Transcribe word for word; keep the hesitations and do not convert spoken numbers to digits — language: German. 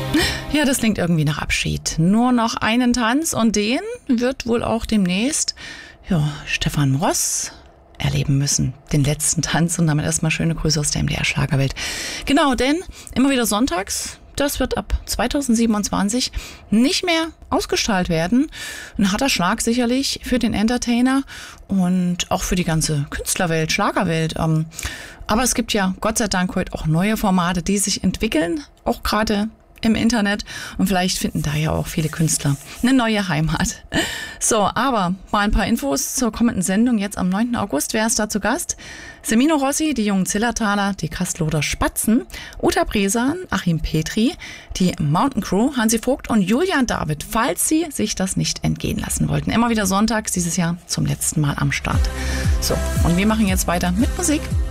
Ja, das klingt irgendwie nach Abschied. Nur noch einen Tanz und den wird wohl auch demnächst ja, Stefan Ross erleben müssen. Den letzten Tanz und damit erstmal schöne Grüße aus der M D R-Schlagerwelt. Genau, denn immer wieder sonntags, das wird ab zweitausendsiebenundzwanzig nicht mehr ausgestrahlt werden. Ein harter Schlag sicherlich für den Entertainer und auch für die ganze Künstlerwelt, Schlagerwelt. Aber es gibt ja Gott sei Dank heute auch neue Formate, die sich entwickeln, auch gerade im Internet, und vielleicht finden da ja auch viele Künstler eine neue Heimat. So, aber mal ein paar Infos zur kommenden Sendung. Jetzt am neunten August wäre es da zu Gast Semino Rossi, die jungen Zillertaler, die Kastelother Spatzen, Uta Bresan, Achim Petri, die Mountain Crew, Hansi Vogt und Julian David, falls Sie sich das nicht entgehen lassen wollten. Immer wieder sonntags dieses Jahr zum letzten Mal am Start. So, und wir machen jetzt weiter mit Musik.